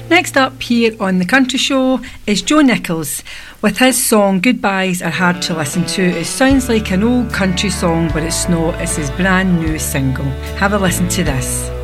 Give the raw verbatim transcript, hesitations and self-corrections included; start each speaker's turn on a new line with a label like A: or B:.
A: Next up here on The Country Show is Joe Nichols with his song Goodbyes Are Hard to Listen to. It sounds like an old country song, but it's not. It's his brand new single. Have a listen to this.